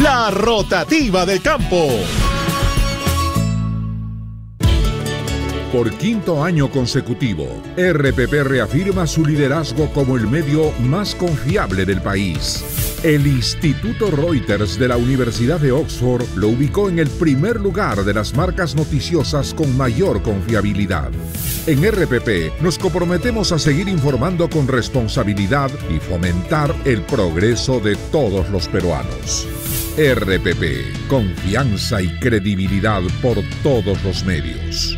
La rotativa de campo. Por quinto año consecutivo, RPP reafirma su liderazgo como el medio más confiable del país. El Instituto Reuters de la Universidad de Oxford lo ubicó en el primer lugar de las marcas noticiosas con mayor confiabilidad. En RPP nos comprometemos a seguir informando con responsabilidad y fomentar el progreso de todos los peruanos. RPP, confianza y credibilidad por todos los medios.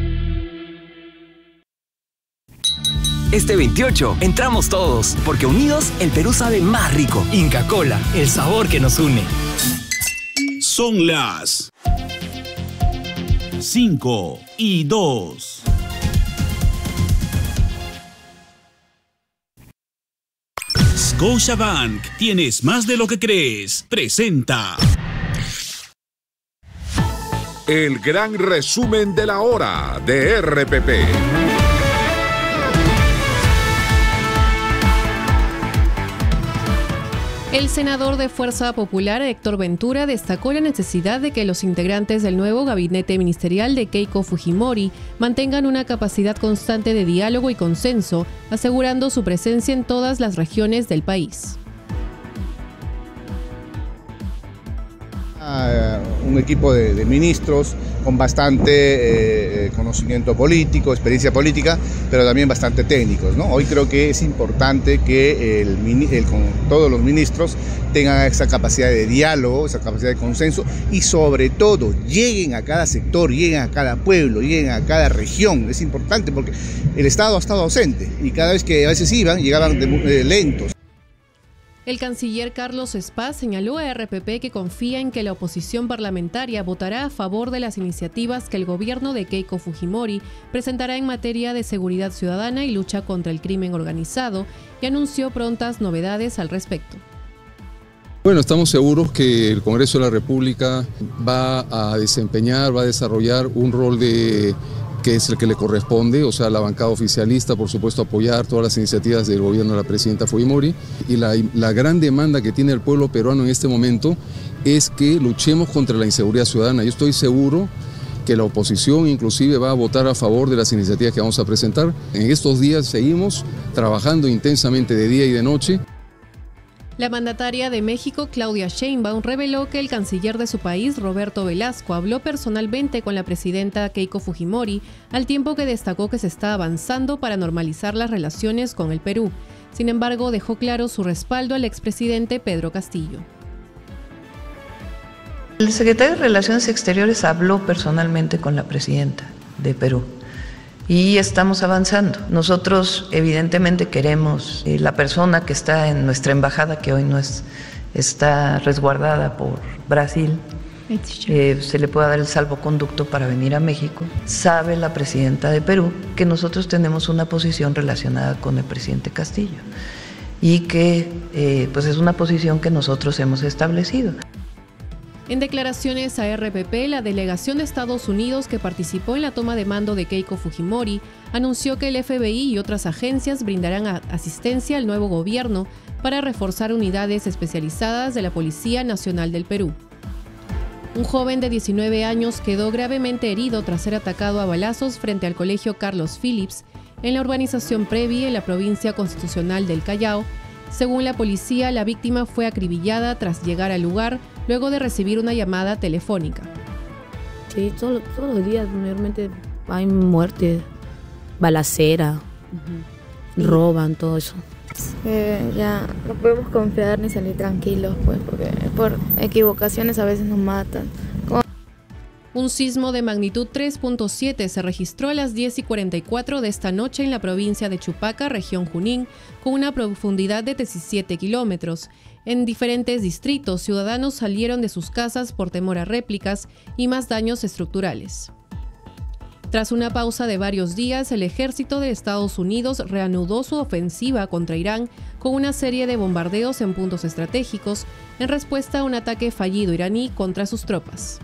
Este 28 entramos todos, porque unidos el Perú sabe más rico. Inca Kola, el sabor que nos une. Son las 5:02. Scotiabank, tienes más de lo que crees. Presenta el gran resumen de la hora de RPP. El senador de Fuerza Popular, Héctor Ventura, destacó la necesidad de que los integrantes del nuevo gabinete ministerial de Keiko Fujimori mantengan una capacidad constante de diálogo y consenso, asegurando su presencia en todas las regiones del país. Un equipo de ministros con bastante conocimiento político, experiencia política, pero también bastante técnicos, ¿no? Hoy creo que es importante que con todos los ministros tengan esa capacidad de diálogo, esa capacidad de consenso y sobre todo lleguen a cada sector, lleguen a cada pueblo, lleguen a cada región. Es importante porque el Estado ha estado ausente y cada vez que a veces llegaban lentos. El canciller Carlos Espaz señaló a RPP que confía en que la oposición parlamentaria votará a favor de las iniciativas que el gobierno de Keiko Fujimori presentará en materia de seguridad ciudadana y lucha contra el crimen organizado, y anunció prontas novedades al respecto. Bueno, estamos seguros que el Congreso de la República va a desarrollar un rol que es el que le corresponde, o sea, la bancada oficialista, por supuesto, apoyar todas las iniciativas del gobierno de la presidenta Fujimori. Y la gran demanda que tiene el pueblo peruano en este momento es que luchemos contra la inseguridad ciudadana. Yo estoy seguro que la oposición inclusive va a votar a favor de las iniciativas que vamos a presentar. En estos días seguimos trabajando intensamente de día y de noche. La mandataria de México, Claudia Sheinbaum, reveló que el canciller de su país, Roberto Velasco, habló personalmente con la presidenta Keiko Fujimori, al tiempo que destacó que se está avanzando para normalizar las relaciones con el Perú. Sin embargo, dejó claro su respaldo al expresidente Pedro Castillo. El secretario de Relaciones Exteriores habló personalmente con la presidenta de Perú. Y estamos avanzando. Nosotros evidentemente queremos la persona que está en nuestra embajada, que hoy no está resguardada por Brasil, se le pueda dar el salvoconducto para venir a México. Sabe la presidenta de Perú que nosotros tenemos una posición relacionada con el presidente Castillo y que pues es una posición que nosotros hemos establecido. En declaraciones a RPP, la delegación de Estados Unidos que participó en la toma de mando de Keiko Fujimori anunció que el FBI y otras agencias brindarán asistencia al nuevo gobierno para reforzar unidades especializadas de la Policía Nacional del Perú. Un joven de 19 años quedó gravemente herido tras ser atacado a balazos frente al colegio Carlos Phillips en la urbanización Previ en la provincia constitucional del Callao. Según la policía, la víctima fue acribillada tras llegar al lugar luego de recibir una llamada telefónica. Sí, todos los días normalmente hay muerte, balacera, roban, todo eso. Ya no podemos confiar ni salir tranquilos, pues, porque por equivocaciones a veces nos matan. Un sismo de magnitud 3.7 se registró a las 10:44 de esta noche en la provincia de Chupaca, región Junín, con una profundidad de 17 kilómetros. En diferentes distritos, ciudadanos salieron de sus casas por temor a réplicas y más daños estructurales. Tras una pausa de varios días, el ejército de Estados Unidos reanudó su ofensiva contra Irán con una serie de bombardeos en puntos estratégicos en respuesta a un ataque fallido iraní contra sus tropas.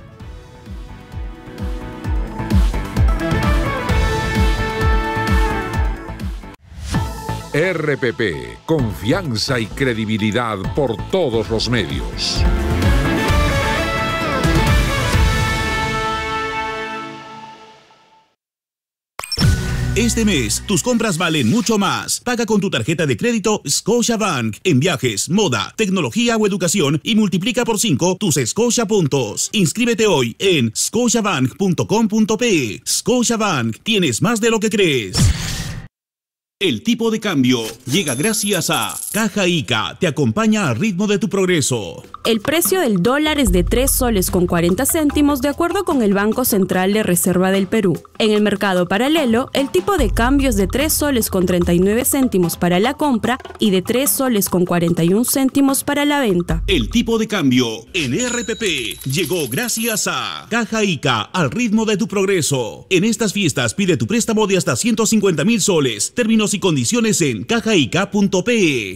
RPP, confianza y credibilidad por todos los medios. Este mes, tus compras valen mucho más. Paga con tu tarjeta de crédito Scotiabank en viajes, moda, tecnología o educación y multiplica por 5 tus Scotia puntos. Inscríbete hoy en scotiabank.com.pe. Scotiabank, tienes más de lo que crees. El tipo de cambio llega gracias a Caja Ica, te acompaña al ritmo de tu progreso. El precio del dólar es de 3 soles con 40 céntimos de acuerdo con el Banco Central de Reserva del Perú. En el mercado paralelo, el tipo de cambio es de 3 soles con 39 céntimos para la compra y de 3 soles con 41 céntimos para la venta. El tipo de cambio en RPP llegó gracias a Caja Ica, al ritmo de tu progreso. En estas fiestas pide tu préstamo de hasta 150,000 soles. Términos y condiciones en cajaica.pe.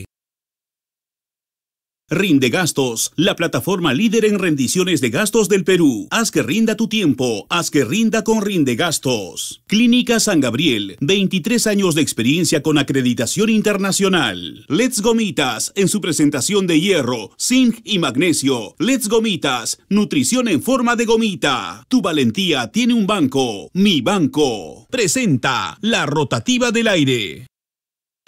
Rinde Gastos, la plataforma líder en rendiciones de gastos del Perú. Haz que rinda tu tiempo, haz que rinda con Rinde Gastos. Clínica San Gabriel, 23 años de experiencia con acreditación internacional. Let's Gomitas, en su presentación de hierro, zinc y magnesio. Let's Gomitas, nutrición en forma de gomita. Tu valentía tiene un banco, Mi Banco. Presenta la rotativa del aire.